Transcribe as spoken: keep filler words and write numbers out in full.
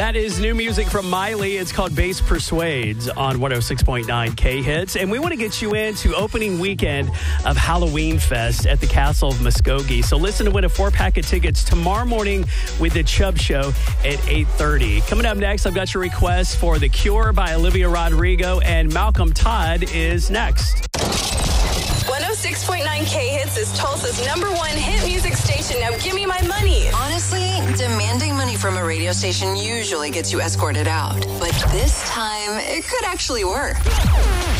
That is new music from Miley. It's called Bass Persuades on one oh six point nine K-Hits. And we want to get you into opening weekend of Halloween Fest at the Castle of Muskogee. So listen to win a four-pack of tickets tomorrow morning with the Chubb Show at eight thirty. Coming up next, I've got your request for The Cure by Olivia Rodrigo, and Malcolm Todd is next. one oh six point nine K-Hits is Tulsa's number one hit music station. Now give me my money. Honestly, demanding money from a radio station usually gets you escorted out. But this time, it could actually work.